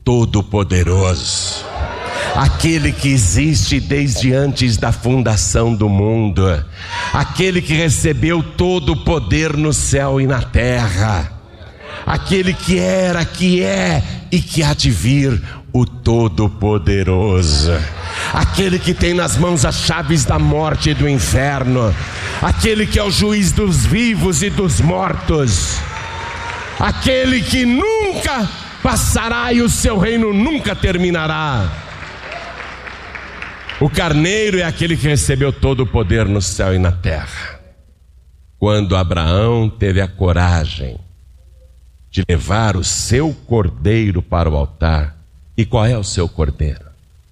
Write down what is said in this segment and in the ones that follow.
Todo-Poderoso, aquele que existe desde antes da fundação do mundo, aquele que recebeu todo o poder no céu e na terra, aquele que era, que é e que há de vir, o Todo-Poderoso, aquele que tem nas mãos as chaves da morte e do inferno, aquele que é o juiz dos vivos e dos mortos, aquele que nunca passará e o seu reino nunca terminará. O Carneiro é aquele que recebeu todo o poder no céu e na terra. Quando Abraão teve a coragem de levar o seu cordeiro para o altar. E qual é o seu cordeiro?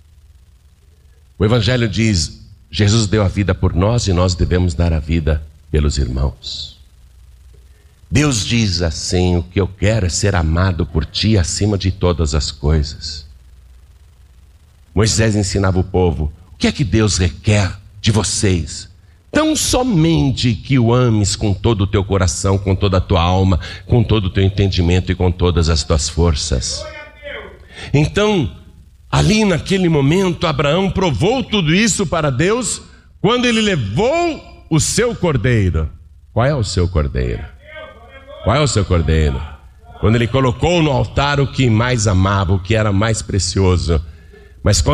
O Evangelho diz: Jesus deu a vida por nós e nós devemos dar a vida pelos irmãos. Deus diz assim: o que eu quero é ser amado por ti acima de todas as coisas. Moisés ensinava o povo: o que é que Deus requer de vocês? Tão somente que o ames com todo o teu coração, com toda a tua alma, com todo o teu entendimento e com todas as tuas forças. Então, ali naquele momento, Abraão provou tudo isso para Deus quando ele levou o seu cordeiro. Qual é o seu cordeiro? Qual é o seu cordeiro? Quando ele colocou no altar o que mais amava, o que era mais precioso. Mas quando